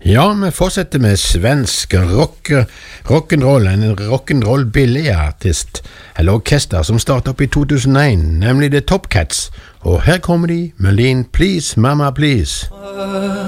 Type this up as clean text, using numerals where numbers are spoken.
Ja, vi fortsetter med svensk rock'n'roll, en rock'n'roll billig artist, eller orkester, som startet opp i 2001, nemlig The Top Cats. Og her kommer de med Lean Please Mama Please.